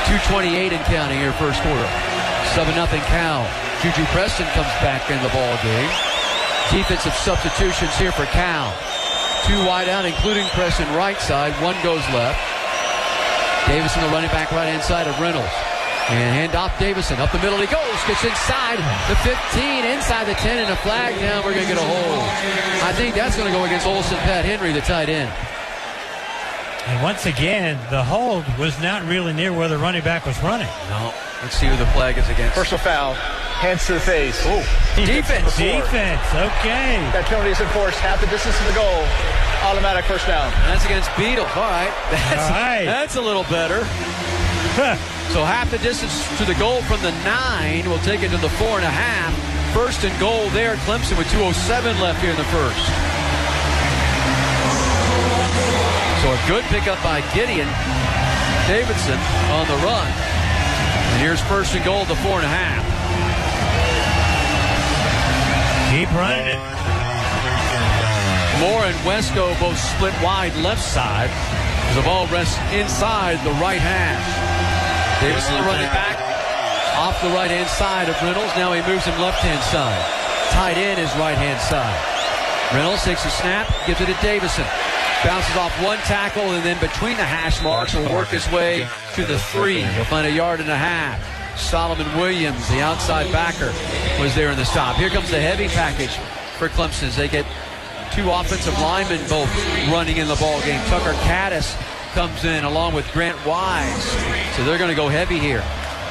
2:28 and counting here first quarter. 7-0 Cal. Juju Preston comes back in the ball game. Defensive substitutions here for Cal. 2 wide out, including Preston right side. 1 goes left. Davison, the running back, right hand side of Reynolds. And hand off Davison. Up the middle he goes. Gets inside the 15, inside the 10, and a flag. Now we're going to get a hold. I think that's going to go against Olson Pat Henry, the tight end. And once again, the hold was not really near where the running back was running. No. Let's see who the flag is against. Personal foul. Hands to the face. Oh, defense. Defense. Okay. That penalty is enforced. Half the distance to the goal. Automatic first down. That's against Beadle. All right. That's a little better. So half the distance to the goal from the 9. We'll take it to the 4.5. First and goal there. Clemson with 2:07 left here in the first. So a good pickup by Gideon Davidson on the run. And here's first and goal, the 4.5. Keep running it. Moore and Wesco both split wide left side as the ball rests inside the right hash. Davison, the running back, off the right-hand side of Reynolds. Now he moves him left-hand side. Tight end is right-hand side. Reynolds takes a snap, gives it to Davison. Bounces off 1 tackle, and then between the hash marks will work his way to the 3. He'll find a 1.5 yards. Solomon Williams, the outside backer, was there in the stop. Here comes the heavy package for Clemson as they get 2 offensive linemen both running in the ball game. Tucker Caddis comes in along with Grant Wise. So they're going to go heavy here.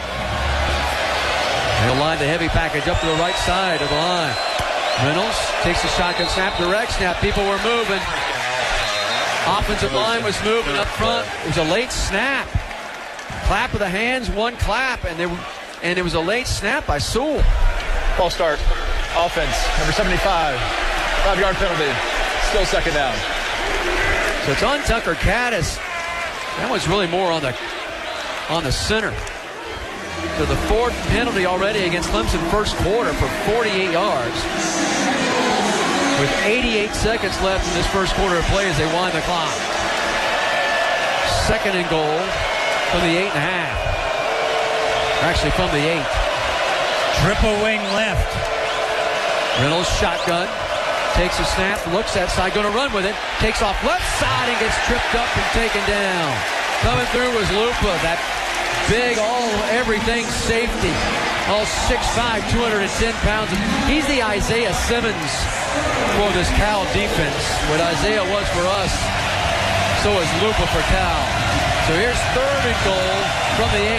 They'll line the heavy package up to the right side of the line. Reynolds takes the shotgun snap, direct snap. People were moving. Offensive line was moving up front. It was a late snap. Clap of the hands, 1 clap, and it was a late snap by Sewell. Ball start. Offense, number 75. 5-yard penalty. Still second down. So it's on Tucker Caddis. That was really more on the center. So the 4th penalty already against Clemson first quarter for 48 yards. With 88 seconds left in this first quarter of play as they wind the clock. Second and goal from the 8.5. Actually from the 8. Triple wing left. Reynolds shotgun. Takes a snap, looks that side, going to run with it. Takes off left side and gets tripped up and taken down. Coming through was Lupa, that big all-everything safety. All 6'5", 210 pounds. He's the Isaiah Simmons for this Cal defense. What Isaiah was for us, so is Lupa for Cal. So here's third and goal from the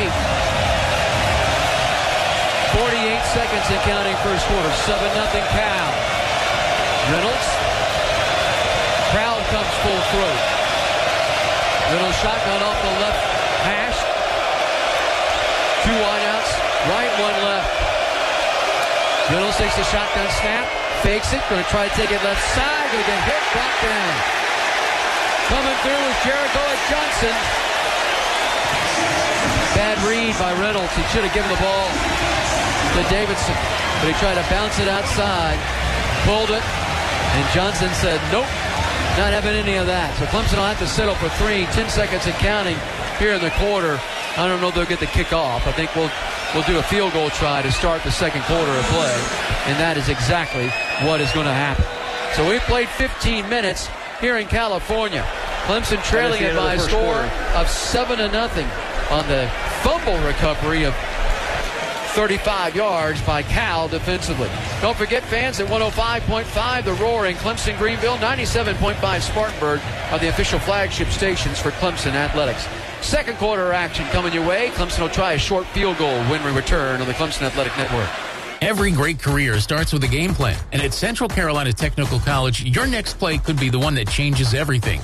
8. 48 seconds and counting first quarter. 7-0 Cal. Reynolds. Crowd comes full throat. Reynolds shotgun off the left hash. 2 wideouts. Right, 1 left. Reynolds takes the shotgun snap. Fakes it. Going to try to take it left side. Going to get hit. Brought down. Coming through is Jericho Johnson. Bad read by Reynolds. He should have given the ball to Davidson. But he tried to bounce it outside. Pulled it. And Johnson said, nope, not having any of that. So Clemson will have to settle for 3, 10 seconds and counting here in the quarter. I don't know if they'll get the kickoff. I think we'll do a field goal try to start the second quarter of play. And that is exactly what is going to happen. So we've played 15 minutes here in California. Clemson trailing it by a score of 7-0 on the fumble recovery of 35 yards by Cal defensively. Don't forget, fans, at 105.5 The Roar in Clemson, Greenville, 97.5 Spartanburg are the official flagship stations for Clemson Athletics. Second quarter action coming your way. Clemson will try a short field goal when we return on the Clemson Athletic Network. Every great career starts with a game plan. And at Central Carolina Technical College, your next play could be the one that changes everything.